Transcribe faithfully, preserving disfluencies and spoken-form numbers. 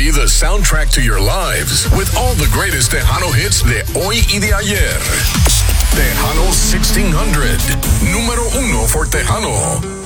be the soundtrack to your lives with all the greatest Tejano hits de hoy y de ayer. Tejano sixteen hundred, número uno for Tejano.